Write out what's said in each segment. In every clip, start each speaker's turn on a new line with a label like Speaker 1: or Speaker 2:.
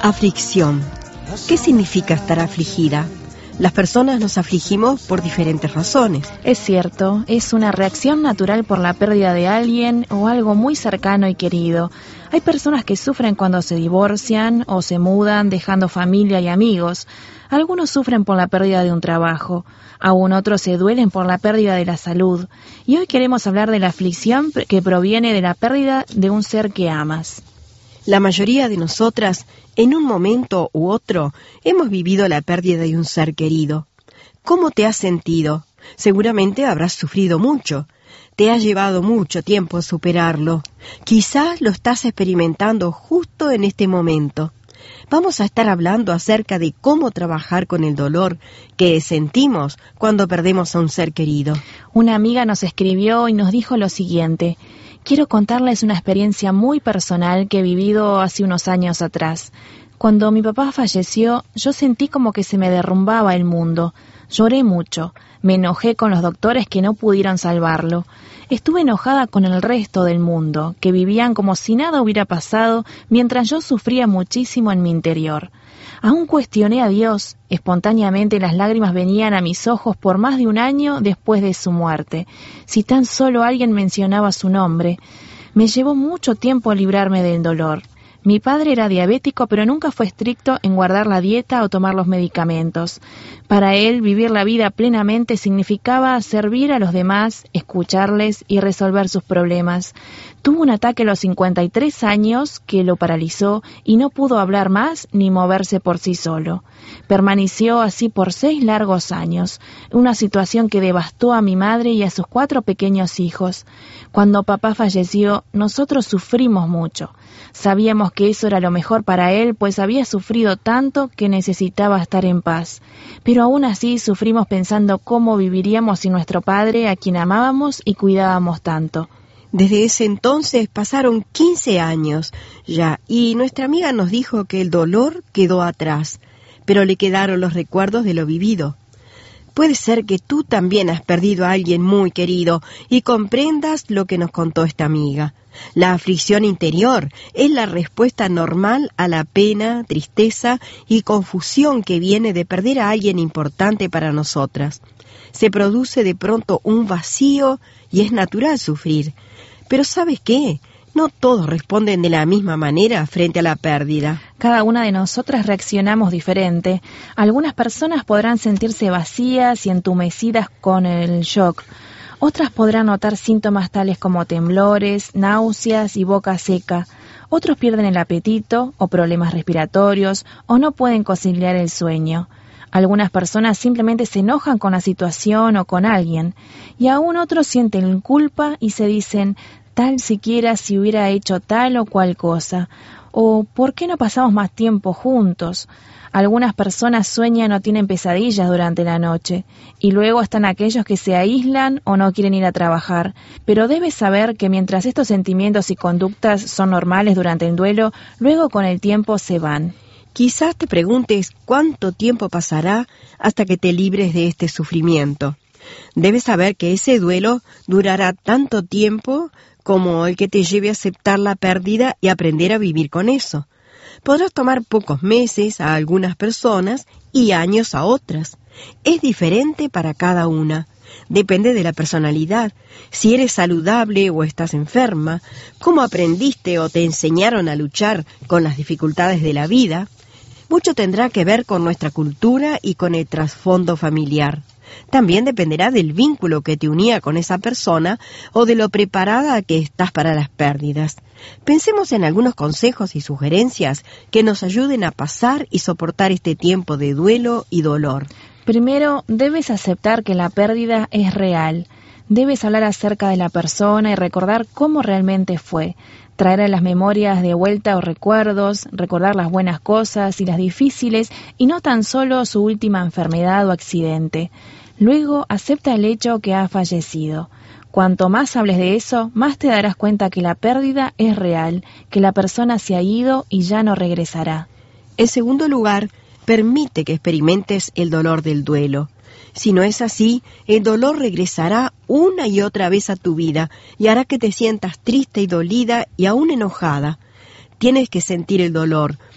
Speaker 1: Aflicción. ¿Qué significa estar afligida? Las personas nos afligimos por diferentes razones.
Speaker 2: Es cierto, es una reacción natural por la pérdida de alguien o algo muy cercano y querido. Hay personas que sufren cuando se divorcian o se mudan dejando familia y amigos. Algunos sufren por la pérdida de un trabajo, aún otros se duelen por la pérdida de la salud. Y hoy queremos hablar de la aflicción que proviene de la pérdida de un ser que amas.
Speaker 1: La mayoría de nosotras, en un momento u otro, hemos vivido la pérdida de un ser querido. ¿Cómo te has sentido? Seguramente habrás sufrido mucho. Te ha llevado mucho tiempo superarlo. Quizás lo estás experimentando justo en este momento. Vamos a estar hablando acerca de cómo trabajar con el dolor que sentimos cuando perdemos a un ser querido.
Speaker 2: Una amiga nos escribió y nos dijo lo siguiente: quiero contarles una experiencia muy personal que he vivido hace unos años atrás. Cuando mi papá falleció, yo sentí como que se me derrumbaba el mundo. Lloré mucho, me enojé con los doctores que no pudieron salvarlo. Estuve enojada con el resto del mundo, que vivían como si nada hubiera pasado, mientras yo sufría muchísimo en mi interior. Aún cuestioné a Dios. Espontáneamente las lágrimas venían a mis ojos por más de un año después de su muerte. Si tan solo alguien mencionaba su nombre. Me llevó mucho tiempo librarme del dolor. Mi padre era diabético, pero nunca fue estricto en guardar la dieta o tomar los medicamentos. Para él, vivir la vida plenamente significaba servir a los demás, escucharles y resolver sus problemas. Tuvo un ataque a los 53 años que lo paralizó y no pudo hablar más ni moverse por sí solo. Permaneció así por 6 largos años, una situación que devastó a mi madre y a sus 4 pequeños hijos. Cuando papá falleció, nosotros sufrimos mucho. Sabíamos que eso era lo mejor para él, pues había sufrido tanto que necesitaba estar en paz. Pero aún así sufrimos pensando cómo viviríamos sin nuestro padre, a quien amábamos y cuidábamos tanto.
Speaker 1: Desde ese entonces pasaron 15 años ya, y nuestra amiga nos dijo que el dolor quedó atrás, pero le quedaron los recuerdos de lo vivido. Puede ser que tú también has perdido a alguien muy querido y comprendas lo que nos contó esta amiga. La aflicción interior es la respuesta normal a la pena, tristeza y confusión que viene de perder a alguien importante para nosotras. Se produce de pronto un vacío y es natural sufrir. Pero ¿sabes qué? No todos responden de la misma manera frente a la pérdida.
Speaker 2: Cada una de nosotras reaccionamos diferente. Algunas personas podrán sentirse vacías y entumecidas con el shock. Otras podrán notar síntomas tales como temblores, náuseas y boca seca. Otros pierden el apetito o problemas respiratorios o no pueden conciliar el sueño. Algunas personas simplemente se enojan con la situación o con alguien. Y aún otros sienten culpa y se dicen: tal siquiera si hubiera hecho tal o cual cosa, o ¿por qué no pasamos más tiempo juntos? Algunas personas sueñan o tienen pesadillas durante la noche, y luego están aquellos que se aíslan o no quieren ir a trabajar. Pero debes saber que mientras estos sentimientos y conductas son normales durante el duelo, luego con el tiempo se van.
Speaker 1: Quizás te preguntes cuánto tiempo pasará hasta que te libres de este sufrimiento. Debes saber que ese duelo durará tanto tiempo como el que te lleve a aceptar la pérdida y aprender a vivir con eso. Podrás tomar pocos meses a algunas personas y años a otras. Es diferente para cada una. Depende de la personalidad, si eres saludable o estás enferma, cómo aprendiste o te enseñaron a luchar con las dificultades de la vida. Mucho tendrá que ver con nuestra cultura y con el trasfondo familiar. También dependerá del vínculo que te unía con esa persona o de lo preparada que estás para las pérdidas. Pensemos en algunos consejos y sugerencias que nos ayuden a pasar y soportar este tiempo de duelo y dolor.
Speaker 2: Primero, debes aceptar que la pérdida es real. Debes hablar acerca de la persona y recordar cómo realmente fue. Traer a las memorias de vuelta o recuerdos, recordar las buenas cosas y las difíciles y no tan solo su última enfermedad o accidente. Luego, acepta el hecho que ha fallecido. Cuanto más hables de eso, más te darás cuenta que la pérdida es real, que la persona se ha ido y ya no regresará.
Speaker 1: En segundo lugar, permite que experimentes el dolor del duelo. Si no es así, el dolor regresará una y otra vez a tu vida y hará que te sientas triste y dolida y aún enojada. Tienes que sentir el dolor,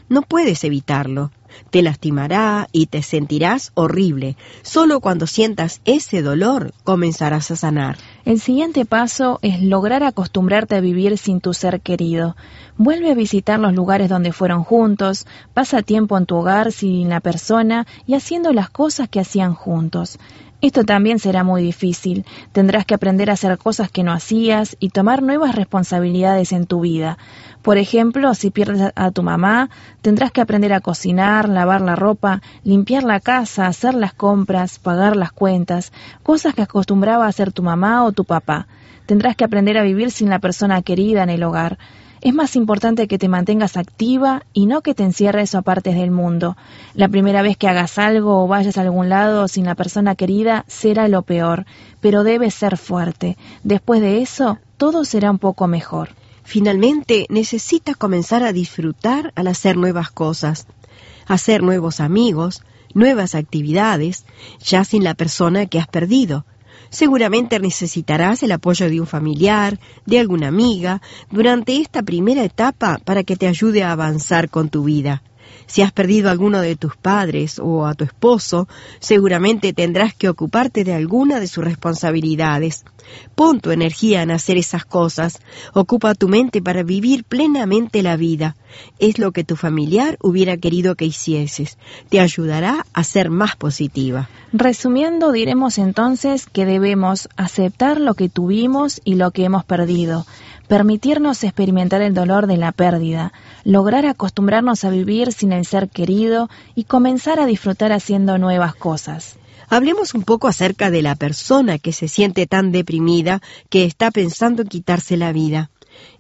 Speaker 1: No puedes evitarlo. Te lastimará y te sentirás horrible. Solo cuando sientas ese dolor comenzarás a sanar.
Speaker 2: El siguiente paso es lograr acostumbrarte a vivir sin tu ser querido. Vuelve a visitar los lugares donde fueron juntos, pasa tiempo en tu hogar sin la persona y haciendo las cosas que hacían juntos. Esto también será muy difícil. Tendrás que aprender a hacer cosas que no hacías y tomar nuevas responsabilidades en tu vida. Por ejemplo, si pierdes a tu mamá, tendrás que aprender a cocinar, lavar la ropa, limpiar la casa, hacer las compras, pagar las cuentas, cosas que acostumbraba a hacer tu mamá o tu papá. Tendrás que aprender a vivir sin la persona querida en el hogar. Es más importante que te mantengas activa y no que te encierres o apartes del mundo. La primera vez que hagas algo o vayas a algún lado sin la persona querida será lo peor, pero debes ser fuerte. Después de eso, todo será un poco mejor.
Speaker 1: Finalmente, necesitas comenzar a disfrutar al hacer nuevas cosas, hacer nuevos amigos, nuevas actividades, ya sin la persona que has perdido. Seguramente necesitarás el apoyo de un familiar, de alguna amiga, durante esta primera etapa para que te ayude a avanzar con tu vida. Si has perdido a alguno de tus padres o a tu esposo, seguramente tendrás que ocuparte de alguna de sus responsabilidades. Pon tu energía en hacer esas cosas. Ocupa tu mente para vivir plenamente la vida. Es lo que tu familiar hubiera querido que hicieses. Te ayudará a ser más positiva.
Speaker 2: Resumiendo, diremos entonces que debemos aceptar lo que tuvimos y lo que hemos perdido, permitirnos experimentar el dolor de la pérdida, lograr acostumbrarnos a vivir sin el ser querido y comenzar a disfrutar haciendo nuevas cosas.
Speaker 1: Hablemos un poco acerca de la persona que se siente tan deprimida que está pensando en quitarse la vida.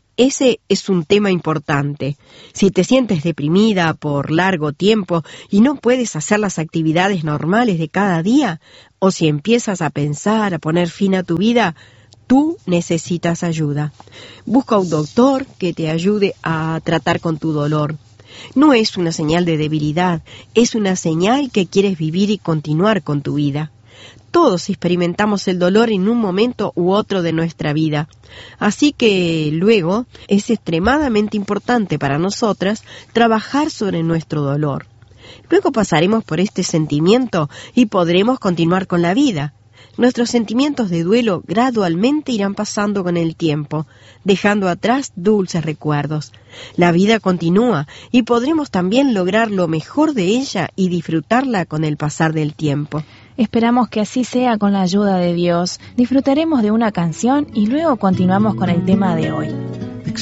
Speaker 1: Ese es un tema importante. Si te sientes deprimida por largo tiempo y no puedes hacer las actividades normales de cada día, o si empiezas a pensar a poner fin a tu vida, tú necesitas ayuda. Busca un doctor que te ayude a tratar con tu dolor. No es una señal de debilidad, es una señal que quieres vivir y continuar con tu vida. Todos experimentamos el dolor en un momento u otro de nuestra vida. Así que luego es extremadamente importante para nosotras trabajar sobre nuestro dolor. Luego pasaremos por este sentimiento y podremos continuar con la vida. Nuestros sentimientos de duelo gradualmente irán pasando con el tiempo, dejando atrás dulces recuerdos. La vida continúa y podremos también lograr lo mejor de ella y disfrutarla con el pasar del tiempo.
Speaker 2: Esperamos que así sea con la ayuda de Dios. Disfrutaremos de una canción y luego continuamos con el tema de hoy.